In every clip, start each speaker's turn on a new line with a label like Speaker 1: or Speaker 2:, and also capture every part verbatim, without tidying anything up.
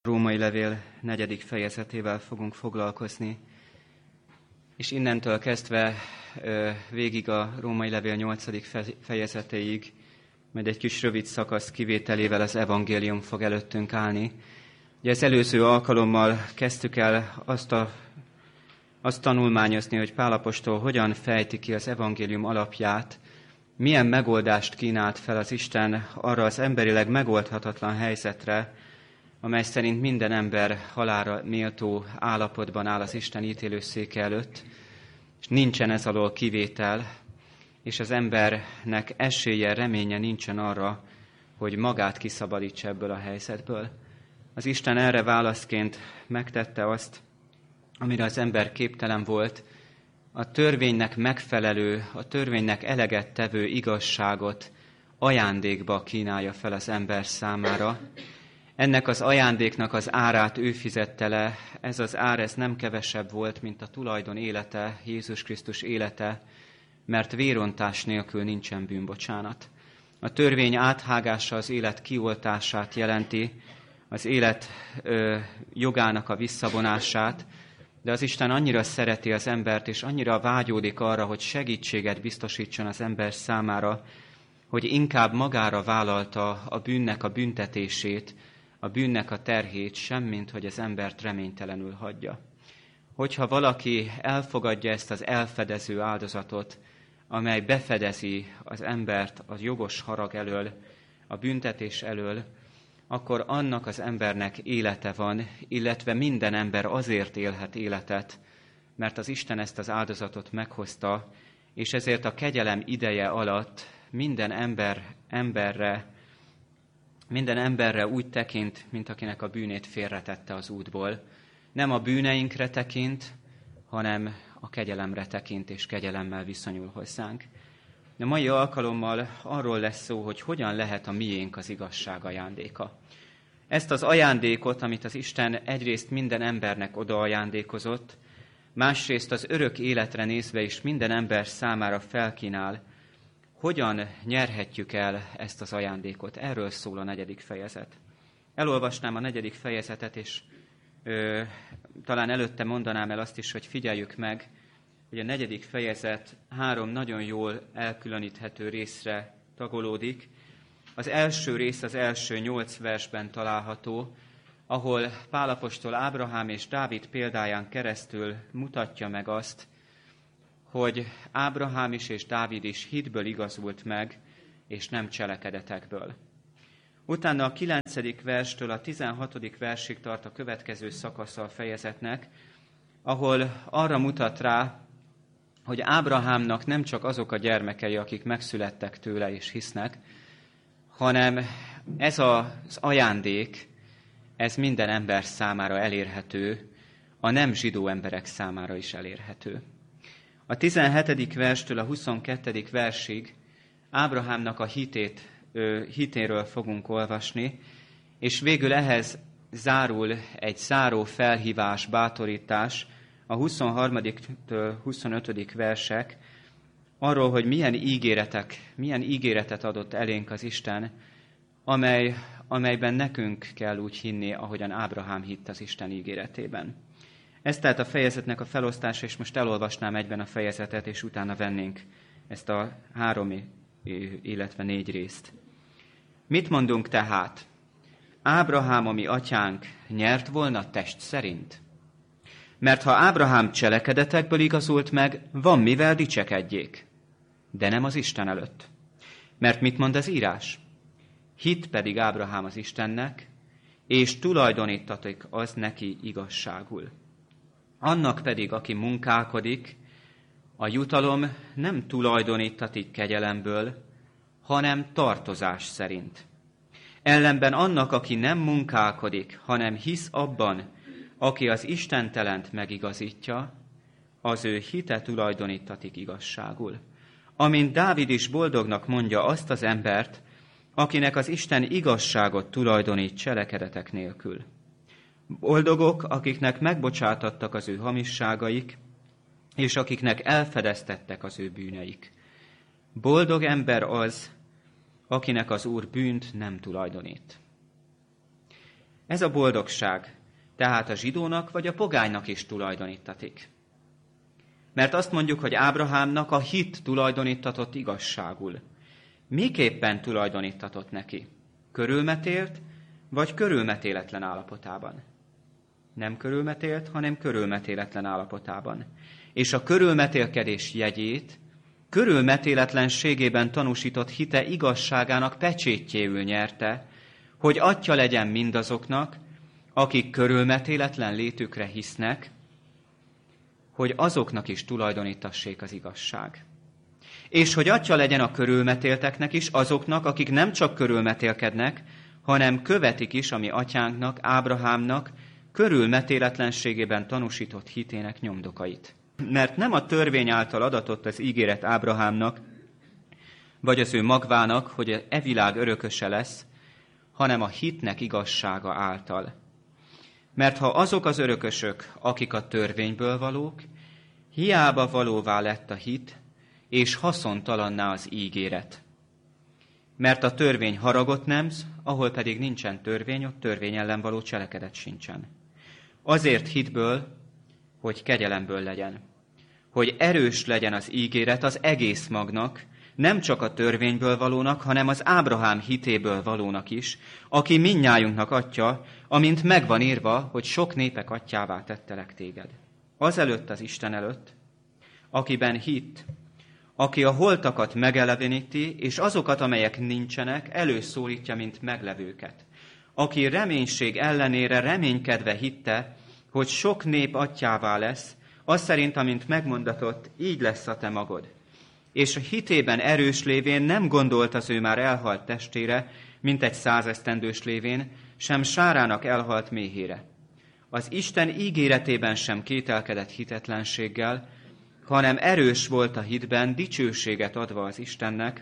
Speaker 1: Római levél negyedik fejezetével fogunk foglalkozni, és innentől kezdve végig a Római levél nyolcadik fejezetéig, majd egy kis rövid szakasz kivételével az evangélium fog előttünk állni. Ugye az előző alkalommal kezdtük el azt, a, azt tanulmányozni, hogy Pál apostol hogyan fejti ki az evangélium alapját, milyen megoldást kínált fel az Isten arra az emberileg megoldhatatlan helyzetre, amely szerint minden ember halálra méltó állapotban áll az Isten ítélőszéke előtt, és nincsen ez alól kivétel, és az embernek esélye, reménye nincsen arra, hogy magát kiszabadítsa ebből a helyzetből. Az Isten erre válaszként megtette azt, amire az ember képtelen volt, a törvénynek megfelelő, a törvénynek eleget tevő igazságot ajándékba kínálja fel az ember számára. Ennek az ajándéknak az árát ő fizette le, ez az ár ez nem kevesebb volt, mint a tulajdon élete, Jézus Krisztus élete, mert vérontás nélkül nincsen bűnbocsánat. A törvény áthágása az élet kioltását jelenti, az élet ö, jogának a visszavonását, de az Isten annyira szereti az embert, és annyira vágyódik arra, hogy segítséget biztosítson az ember számára, hogy inkább magára vállalta a bűnnek a büntetését, a bűnnek a terhét, semmint, hogy az embert reménytelenül hagyja. Hogyha valaki elfogadja ezt az elfedező áldozatot, amely befedezi az embert a jogos harag elől, a büntetés elől, akkor annak az embernek élete van, illetve minden ember azért élhet életet, mert az Isten ezt az áldozatot meghozta, és ezért a kegyelem ideje alatt minden ember emberre, minden emberre úgy tekint, mint akinek a bűnét félretette az útból. Nem a bűneinkre tekint, hanem a kegyelemre tekint, és kegyelemmel viszonyul hozzánk. A mai alkalommal arról lesz szó, hogy hogyan lehet a miénk az igazság ajándéka. Ezt az ajándékot, amit az Isten egyrészt minden embernek odaajándékozott, másrészt az örök életre nézve is minden ember számára felkínál, hogyan nyerhetjük el ezt az ajándékot? Erről szól a negyedik fejezet. Elolvasnám a negyedik fejezetet, és ö, talán előtte mondanám el azt is, hogy figyeljük meg, hogy a negyedik fejezet három nagyon jól elkülöníthető részre tagolódik. Az első rész az első nyolc versben található, ahol Pál apostol Ábrahám és Dávid példáján keresztül mutatja meg azt, hogy Ábrahám is és Dávid is hitből igazult meg, és nem cselekedetekből. Utána a kilencedik verstől a tizenhatodik versig tart a következő szakasza a fejezetnek, ahol arra mutat rá, hogy Ábrahámnak nem csak azok a gyermekei, akik megszülettek tőle és hisznek, hanem ez az ajándék, ez minden ember számára elérhető, a nem zsidó emberek számára is elérhető. A tizenhetedik verstől a huszonkettedik versig Ábrahámnak a hitét, hitéről fogunk olvasni, és végül ehhez zárul egy záró felhívás, bátorítás, a huszonharmadiktől huszonötödik versek, arról, hogy milyen ígéretek, milyen ígéretet adott elénk az Isten, amely, amelyben nekünk kell úgy hinni, ahogyan Ábrahám hitt az Isten ígéretében. Ez tehát a fejezetnek a felosztása, és most elolvasnám egyben a fejezetet, és utána vennénk ezt a három, illetve négy részt. Mit mondunk tehát? Ábrahám, a mi atyánk, nyert volna test szerint? Mert ha Ábrahám cselekedetekből igazult meg, van mivel dicsekedjék, de nem az Isten előtt. Mert mit mond az írás? Hit pedig Ábrahám az Istennek, és tulajdonítatik az neki igazságul. Annak pedig, aki munkálkodik, a jutalom nem tulajdonítatik kegyelemből, hanem tartozás szerint. Ellenben annak, aki nem munkálkodik, hanem hisz abban, aki az istentelent megigazítja, az ő hite tulajdonítatik igazságul. Amint Dávid is boldognak mondja azt az embert, akinek az Isten igazságot tulajdonít cselekedetek nélkül. Boldogok, akiknek megbocsátattak az ő hamisságaik, és akiknek elfedeztettek az ő bűneik. Boldog ember az, akinek az Úr bűnt nem tulajdonít. Ez a boldogság tehát a zsidónak vagy a pogánynak is tulajdonítatik. Mert azt mondjuk, hogy Ábrahámnak a hit tulajdonítatott igazságul. Miképpen tulajdonítatott neki? Körülmetélt, vagy körülmetéletlen állapotában? Nem körülmetélt, hanem körülmetéletlen állapotában. És a körülmetélkedés jegyét körülmetéletlenségében tanúsított hite igazságának pecsétjéül nyerte, hogy atya legyen mindazoknak, akik körülmetéletlen létükre hisznek, hogy azoknak is tulajdonítassék az igazság. És hogy atya legyen a körülmetélteknek is, azoknak, akik nem csak körülmetélkednek, hanem követik is a mi atyánknak, Ábrahámnak körülmetéletlenségében tanúsított hitének nyomdokait. Mert nem a törvény által adatott az ígéret Ábrahámnak, vagy az ő magvának, hogy e világ örököse lesz, hanem a hitnek igazsága által. Mert ha azok az örökösök, akik a törvényből valók, hiába valóvá lett a hit, és haszontalanná az ígéret. Mert a törvény haragot nemz, ahol pedig nincsen törvény, ott törvény ellen való cselekedet sincsen. Azért hitből, hogy kegyelemből legyen. Hogy erős legyen az ígéret az egész magnak, nem csak a törvényből valónak, hanem az Ábrahám hitéből valónak is, aki mindnyájunknak atya, amint megvan írva, hogy sok népek atyává tettelek téged. Azelőtt az Isten előtt, akiben hitt, aki a holtakat megeleveníti, és azokat, amelyek nincsenek, előszólítja, mint meglevőket. Aki reménység ellenére reménykedve hitte, hogy sok nép atyává lesz, az szerint, amint megmondatott, így lesz a te magod. És a hitében erős lévén nem gondolt az ő már elhalt testére, mint egy százesztendős lévén, sem Sárának elhalt méhére. Az Isten ígéretében sem kételkedett hitetlenséggel, hanem erős volt a hitben, dicsőséget adva az Istennek,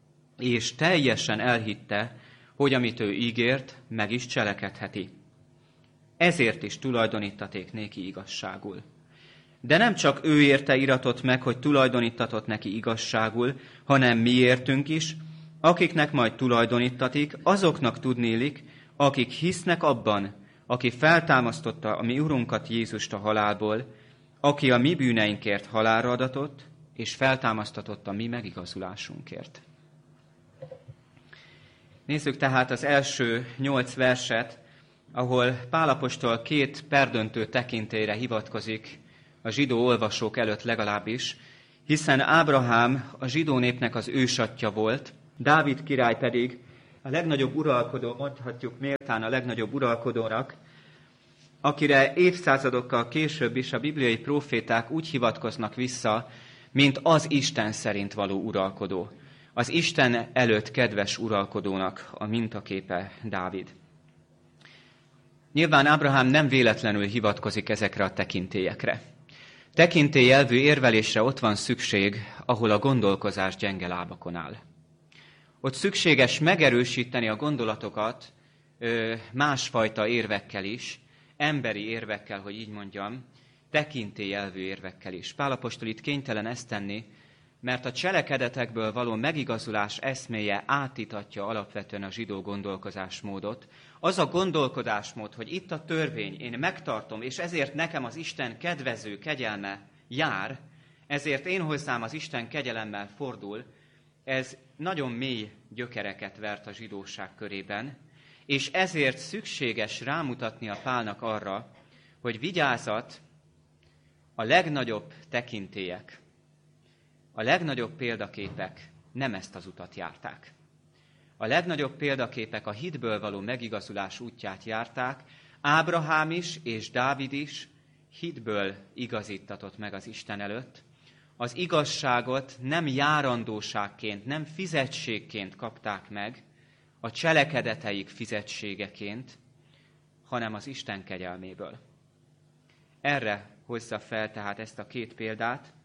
Speaker 1: és teljesen elhitte, hogy amit ő ígért, meg is cselekedheti. Ezért is tulajdonítaték néki igazságul. De nem csak ő érte iratot meg, hogy tulajdonítatott neki igazságul, hanem mi értünk is, akiknek majd tulajdonítatik, azoknak tudnélik, akik hisznek abban, aki feltámasztotta a mi Urunkat Jézust a halálból, aki a mi bűneinkért halálra adatott, és feltámasztatott a mi megigazulásunkért. Nézzük tehát az első nyolc verset, ahol Pál apostol két perdöntő tekintélyre hivatkozik, a zsidó olvasók előtt legalábbis, hiszen Ábrahám a zsidó népnek az ősatja volt, Dávid király pedig a legnagyobb uralkodó, mondhatjuk méltán a legnagyobb uralkodónak, akire évszázadokkal később is a bibliai próféták úgy hivatkoznak vissza, mint az Isten szerint való uralkodó. Az Isten előtt kedves uralkodónak a mintaképe Dávid. Nyilván Ábrahám nem véletlenül hivatkozik ezekre a tekintélyekre. Tekintélyelvű érvelésre ott van szükség, ahol a gondolkozás gyenge lábakon áll. Ott szükséges megerősíteni a gondolatokat másfajta érvekkel is, emberi érvekkel, hogy így mondjam, tekintélyelvű érvekkel is. Pál apostol itt kénytelen ezt tenni, mert a cselekedetekből való megigazulás eszméje átítatja alapvetően a zsidó gondolkozásmódot. Az a gondolkodásmód, hogy itt a törvény, én megtartom, és ezért nekem az Isten kedvező kegyelme jár, ezért én hozzám az Isten kegyelemmel fordul, ez nagyon mély gyökereket vert a zsidóság körében, és ezért szükséges rámutatni a Pálnak arra, hogy vigyázat, a legnagyobb tekintélyek, a legnagyobb példaképek nem ezt az utat járták. A legnagyobb példaképek a hitből való megigazulás útját járták, Ábrahám is és Dávid is hitből igazítatott meg az Isten előtt. Az igazságot nem járandóságként, nem fizetségként kapták meg, a cselekedeteik fizetségeként, hanem az Isten kegyelméből. Erre hozza fel tehát ezt a két példát,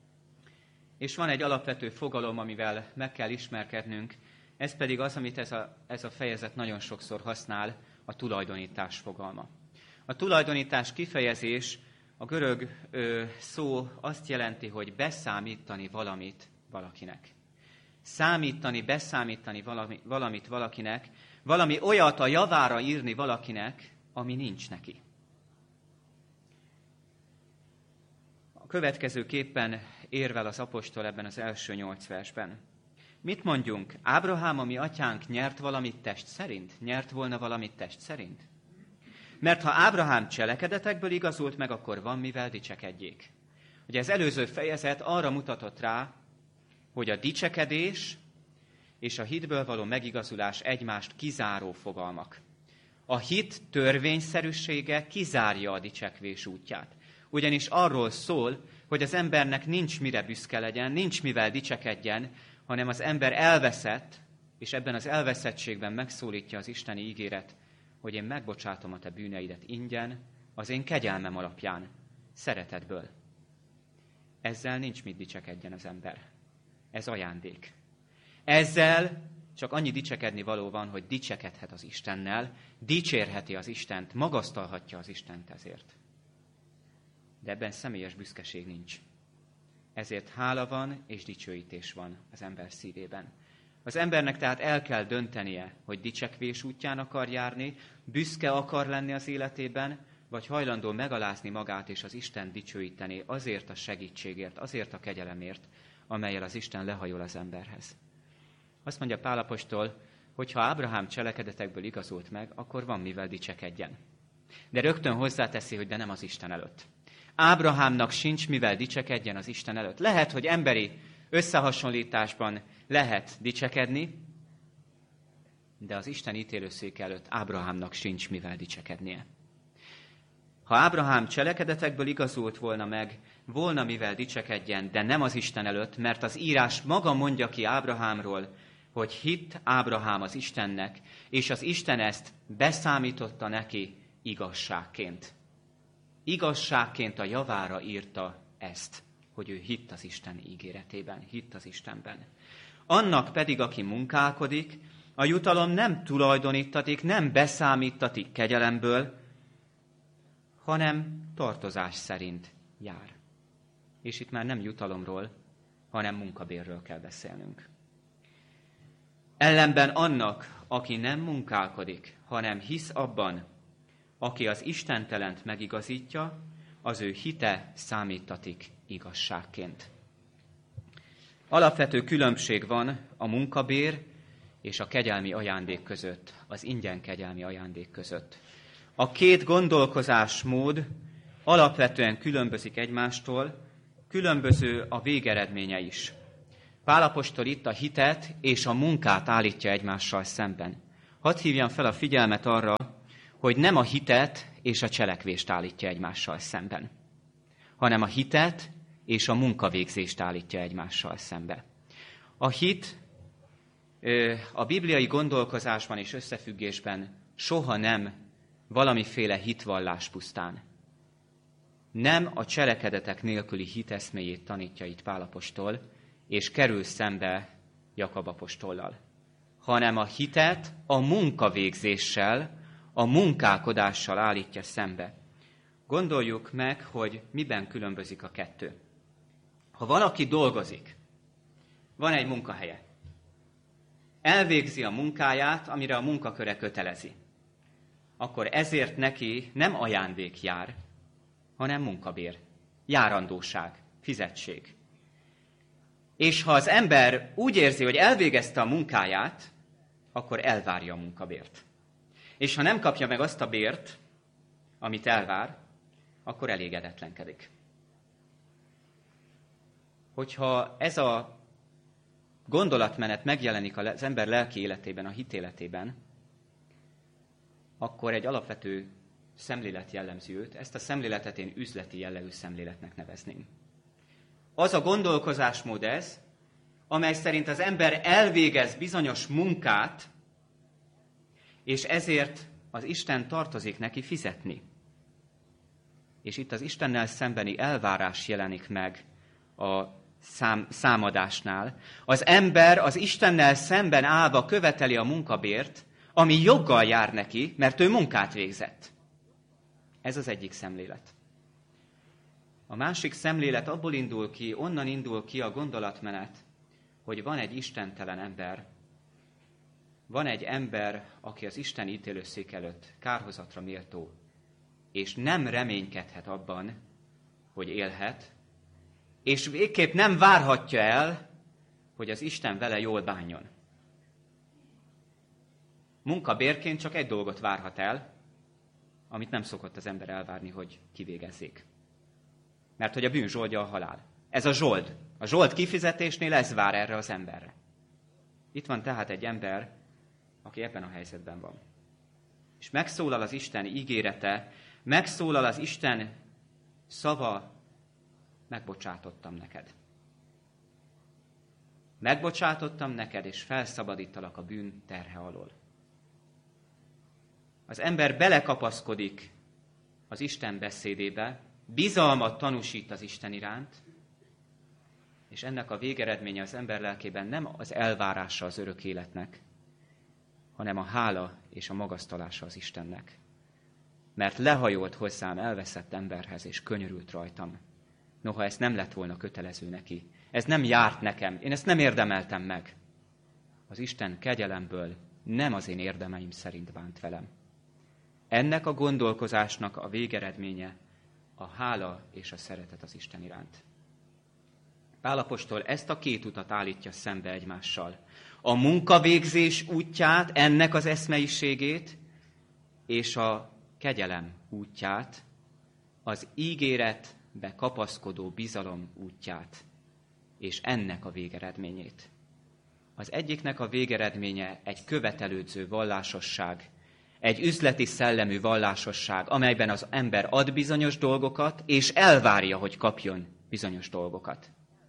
Speaker 1: és van egy alapvető fogalom, amivel meg kell ismerkednünk, ez pedig az, amit ez a, ez a fejezet nagyon sokszor használ, a tulajdonítás fogalma. A tulajdonítás kifejezés, a görög ö, szó azt jelenti, hogy beszámítani valamit valakinek. Számítani, beszámítani valami, valamit valakinek, valami olyat a javára írni valakinek, ami nincs neki. A következőképpen érvel az apostol ebben az első nyolc versben. Mit mondjunk? Ábrahám, a mi atyánk nyert valamit test szerint? Nyert volna valamit test szerint? Mert ha Ábrahám cselekedetekből igazult meg, akkor van mivel dicsekedjék. Ugye az előző fejezet arra mutatott rá, hogy a dicsekedés és a hitből való megigazulás egymást kizáró fogalmak. A hit törvényszerűsége kizárja a dicsekvés útját. Ugyanis arról szól, hogy az embernek nincs mire büszke legyen, nincs mivel dicsekedjen, hanem az ember elveszett, és ebben az elveszettségben megszólítja az isteni ígéret, hogy én megbocsátom a te bűneidet ingyen, az én kegyelmem alapján, szeretetből. Ezzel nincs mit dicsekedjen az ember. Ez ajándék. Ezzel csak annyi dicsekedni való van, hogy dicsekedhet az Istennel, dicsérheti az Istent, magasztalhatja az Istent ezért. De ebben személyes büszkeség nincs. Ezért hála van és dicsőítés van az ember szívében. Az embernek tehát el kell döntenie, hogy dicsekvés útján akar járni, büszke akar lenni az életében, vagy hajlandó megalázni magát és az Isten dicsőíteni azért a segítségért, azért a kegyelemért, amellyel az Isten lehajol az emberhez. Azt mondja Pál apostol, hogy ha Ábrahám cselekedetekből igazult meg, akkor van mivel dicsekedjen. De rögtön hozzáteszi, hogy de nem az Isten előtt. Ábrahámnak sincs mivel dicsekedjen az Isten előtt. Lehet, hogy emberi összehasonlításban lehet dicsekedni, de az Isten ítélőszék előtt Ábrahámnak sincs mivel dicsekednie. Ha Ábrahám cselekedetekből igazult volna meg, volna mivel dicsekedjen, de nem az Isten előtt, mert az írás maga mondja ki Ábrahámról, hogy hitt Ábrahám az Istennek, és az Isten ezt beszámította neki igazságként. Igazságként a javára írta ezt, hogy ő hitt az Isten ígéretében, hitt az Istenben. Annak pedig, aki munkálkodik, a jutalom nem tulajdonítatik, nem beszámítatik kegyelemből, hanem tartozás szerint jár. És itt már nem jutalomról, hanem munkabérről kell beszélnünk. Ellenben annak, aki nem munkálkodik, hanem hisz abban, aki az istentelent megigazítja, az ő hite számítatik igazságként. Alapvető különbség van a munkabér és a kegyelmi ajándék között, az ingyen kegyelmi ajándék között. A két gondolkozásmód alapvetően különbözik egymástól, különböző a végeredménye is. Pál apostol itt a hitet és a munkát állítja egymással szemben. Hadd hívjam fel a figyelmet arra, hogy nem a hitet és a cselekvést állítja egymással szemben, hanem a hitet és a munkavégzést állítja egymással szembe. A hit a bibliai gondolkozásban és összefüggésben soha nem valamiféle hitvallás pusztán. Nem a cselekedetek nélküli hiteszméjét tanítja itt Pál apostol, és kerül szembe Jakab apostollal, hanem a hitet a munkavégzéssel, a munkálkodással állítja szembe. Gondoljuk meg, hogy miben különbözik a kettő. Ha valaki dolgozik, van egy munkahelye, elvégzi a munkáját, amire a munkaköre kötelezi, akkor ezért neki nem ajándék jár, hanem munkabér, járandóság, fizetség. És ha az ember úgy érzi, hogy elvégezte a munkáját, akkor elvárja a munkabért. És ha nem kapja meg azt a bért, amit elvár, akkor elégedetlenkedik. Hogyha ez a gondolatmenet megjelenik az ember lelki életében, a hitéletében, akkor egy alapvető szemlélet jellemzi őt. Ezt a szemléletet én üzleti jellegű szemléletnek nevezném. Az a gondolkozásmód ez, amely szerint az ember elvégez bizonyos munkát, és ezért az Isten tartozik neki fizetni. És itt az Istennel szembeni elvárás jelenik meg a szám, számadásnál. Az ember az Istennel szemben állva követeli a munkabért, ami joggal jár neki, mert ő munkát végzett. Ez az egyik szemlélet. A másik szemlélet abból indul ki, onnan indul ki a gondolatmenet, hogy van egy istentelen ember, van egy ember, aki az Isten ítélőszék előtt kárhozatra méltó, és nem reménykedhet abban, hogy élhet, és végképp nem várhatja el, hogy az Isten vele jól bánjon. Munkabérként csak egy dolgot várhat el, amit nem szokott az ember elvárni, hogy kivégezzék. Mert hogy a bűn zsoldja a halál. Ez a zsold. A zsold kifizetésnél ez vár erre az emberre. Itt van tehát egy ember, aki ebben a helyzetben van. És megszólal az Isten ígérete, megszólal az Isten szava, megbocsátottam neked. Megbocsátottam neked, és felszabadítalak a bűn terhe alól. Az ember belekapaszkodik az Isten beszédébe, bizalmat tanúsít az Isten iránt, és ennek a végeredménye az ember lelkében nem az elvárása az örök életnek, hanem a hála és a magasztalása az Istennek. Mert lehajolt hozzám elveszett emberhez, és könyörült rajtam. Noha ez nem lett volna kötelező neki. Ez nem járt nekem, én ezt nem érdemeltem meg. Az Isten kegyelemből nem az én érdemeim szerint bánt velem. Ennek a gondolkozásnak a végeredménye a hála és a szeretet az Isten iránt. Pál apostol ezt a két utat állítja szembe egymással. A munkavégzés útját, ennek az eszmeiségét, és a kegyelem útját, az ígéretbe kapaszkodó bizalom útját, és ennek a végeredményét. Az egyiknek a végeredménye egy követelődző vallásosság, egy üzleti szellemű vallásosság, amelyben az ember ad bizonyos dolgokat, és elvárja, hogy kapjon bizonyos dolgokat.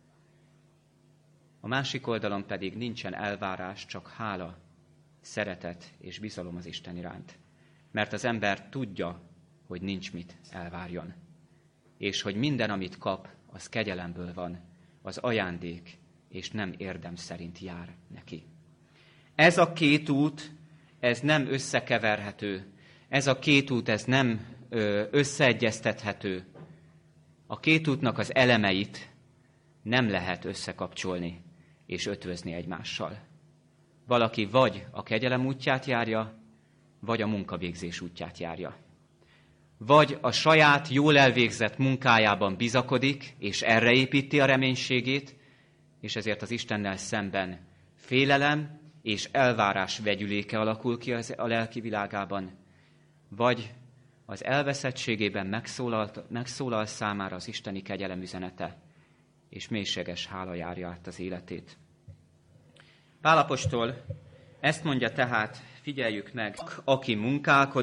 Speaker 1: A másik oldalon pedig nincsen elvárás, csak hála, szeretet és bizalom az Isten iránt. Mert az ember tudja, hogy nincs mit elvárjon. És hogy minden, amit kap, az kegyelemből van, az ajándék, és nem érdem szerint jár neki. Ez a két út, ez nem összekeverhető. Ez a két út, ez nem ö, összeegyeztethető. A két útnak az elemeit nem lehet összekapcsolni és ötvözni egymással. Valaki vagy a kegyelem útját járja, vagy a munkavégzés útját járja. Vagy a saját jól elvégzett munkájában bizakodik, és erre építi a reménységét, és ezért az Istennel szemben félelem és elvárás vegyüléke alakul ki a lelki világában, vagy az elveszettségében megszólal, megszólal számára az isteni kegyelem üzenete, és mélységes hála járja át az életét. Pál apostol ezt mondja tehát, figyeljük meg, aki munkálkodik,